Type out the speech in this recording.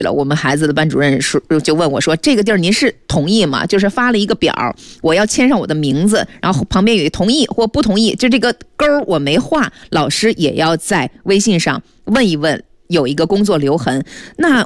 了，我们孩子的班主任就问我说，这个地儿您是同意吗？就是发了一个表，我要签上我的名字，然后旁边有一同意或不同意，就这个勾我没画，老师也要在微信上问一问，有一个工作留痕。那